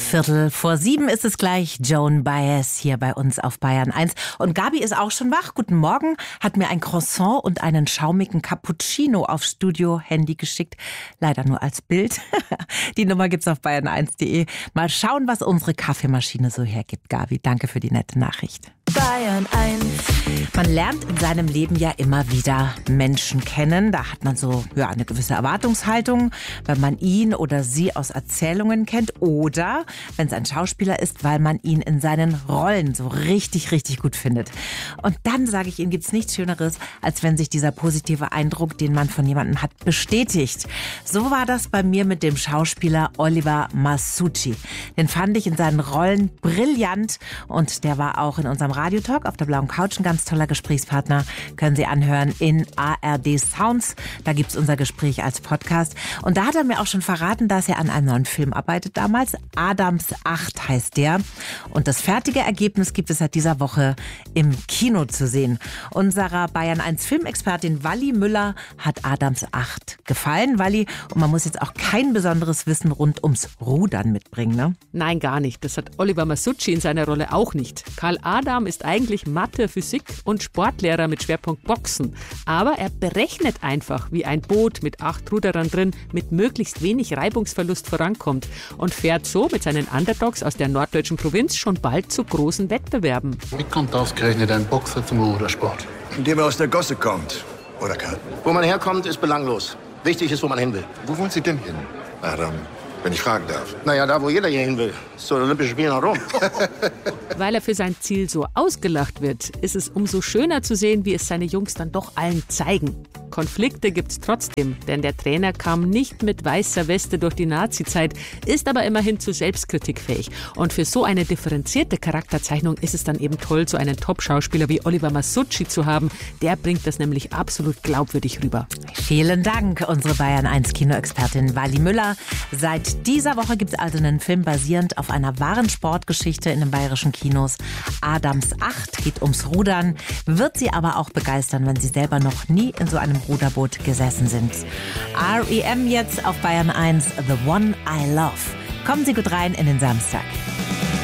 6:15 ist es gleich. Joan Baez hier bei uns auf Bayern 1. Und Gabi ist auch schon wach. Guten Morgen. Hat mir ein Croissant und einen schaumigen Cappuccino aufs Studio-Handy geschickt. Leider nur als Bild. Die Nummer gibt's auf bayern1.de. Mal schauen, was unsere Kaffeemaschine so hergibt. Gabi, danke für die nette Nachricht. Bayern 1. Man lernt in seinem Leben ja immer wieder Menschen kennen. Da hat man so eine gewisse Erwartungshaltung, wenn man ihn oder sie aus Erzählungen kennt. Oder wenn es ein Schauspieler ist, weil man ihn in seinen Rollen so richtig, richtig gut findet. Und dann, sage ich Ihnen, gibt's nichts Schöneres, als wenn sich dieser positive Eindruck, den man von jemandem hat, bestätigt. So war das bei mir mit dem Schauspieler Oliver Masucci. Den fand ich in seinen Rollen brillant und der war auch in unserem Radiotalk auf der blauen Couch ein ganz toller Gesprächspartner. Können Sie anhören in ARD Sounds. Da gibt's unser Gespräch als Podcast. Und da hat er mir auch schon verraten, dass er an einem neuen Film arbeitet damals. Adams 8 heißt der. Und das fertige Ergebnis gibt es seit dieser Woche im Kino zu sehen. Unserer Bayern 1 Filmexpertin Walli Müller hat Adams 8 gefallen. Walli, und man muss jetzt auch kein besonderes Wissen rund ums Rudern mitbringen, ne? Nein, gar nicht. Das hat Oliver Masucci in seiner Rolle auch nicht. Karl Adam ist eigentlich Mathe, Physik und Sportlehrer mit Schwerpunkt Boxen. Aber er berechnet einfach, wie ein Boot mit 8 Ruderern drin mit möglichst wenig Reibungsverlust vorankommt und fährt so mit seinen Underdogs aus der norddeutschen Provinz schon bald zu großen Wettbewerben. Wie kommt ausgerechnet ein Boxer zum Rudersport? Indem er aus der Gosse kommt, oder Karl? Wo man herkommt, ist belanglos. Wichtig ist, wo man hin will. Wo wollen Sie denn hin, Adam, wenn ich fragen darf? Naja, da, wo jeder hier hin will. Zu den Olympischen Spielen herum. Weil er für sein Ziel so ausgelacht wird, ist es umso schöner zu sehen, wie es seine Jungs dann doch allen zeigen. Konflikte gibt's trotzdem, denn der Trainer kam nicht mit weißer Weste durch die Nazi-Zeit, ist aber immerhin zu Selbstkritik fähig. Und für so eine differenzierte Charakterzeichnung ist es dann eben toll, so einen Top-Schauspieler wie Oliver Masucci zu haben. Der bringt das nämlich absolut glaubwürdig rüber. Vielen Dank, unsere Bayern 1 Kinoexpertin Walli Müller. Seit dieser Woche gibt es also einen Film basierend auf einer wahren Sportgeschichte in den bayerischen Kinos. Adams 8 geht ums Rudern, wird Sie aber auch begeistern, wenn Sie selber noch nie in so einem Ruderboot gesessen sind. R.E.M. jetzt auf Bayern 1, The One I Love. Kommen Sie gut rein in den Samstag.